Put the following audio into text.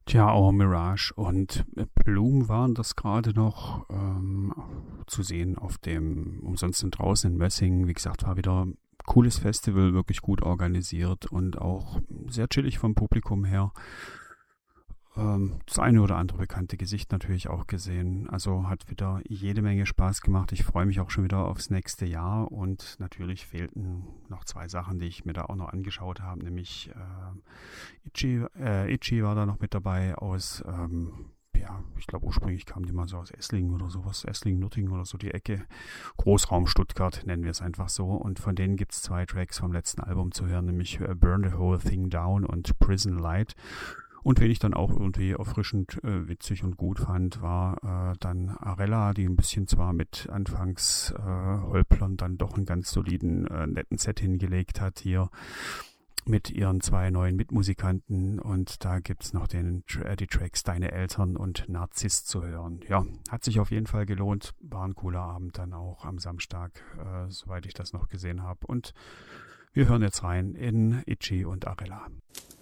Tja, auch Mirage und Bloom waren das gerade noch zu sehen auf dem Umsonst und draußen in Mössing. Wie gesagt, war wieder ein cooles Festival, wirklich gut organisiert und auch sehr chillig vom Publikum her. Das eine oder andere bekannte Gesicht natürlich auch gesehen. Also hat wieder jede Menge Spaß gemacht. Ich freue mich auch schon wieder aufs nächste Jahr und natürlich fehlten noch zwei Sachen, die ich mir da auch noch angeschaut habe, nämlich Itchy war da noch mit dabei aus, ja, ich glaube ursprünglich kamen die mal so aus Esslingen oder sowas, Esslingen, Nürtingen oder so die Ecke. Großraum Stuttgart nennen wir es einfach so. Und von denen gibt es zwei Tracks vom letzten Album zu hören, nämlich Burn the Whole Thing Down und Prison Light. Und wen ich dann auch irgendwie erfrischend witzig und gut fand, war dann Arella, die ein bisschen zwar mit anfangs Holplern dann doch einen ganz soliden, netten Set hingelegt hat hier mit ihren zwei neuen Mitmusikanten. Und da gibt's noch die Tracks Deine Eltern und Narzisst zu hören. Ja, hat sich auf jeden Fall gelohnt. War ein cooler Abend dann auch am Samstag, soweit ich das noch gesehen habe. Und wir hören jetzt rein in Itchy und Arella.